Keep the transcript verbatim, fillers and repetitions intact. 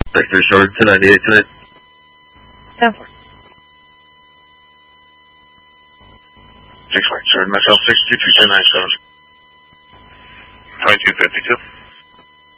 Vector short to ninety-eight tonight. ten four. six one, short myself, six two two two nine seven. twenty-two fifty-two.